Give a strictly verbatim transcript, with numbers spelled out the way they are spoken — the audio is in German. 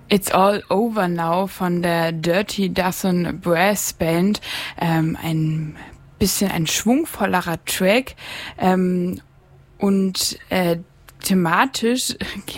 It's All Over Now von der Dirty Dozen Brass Band. Ähm, ein bisschen ein schwungvollerer Track. Ähm, und äh, thematisch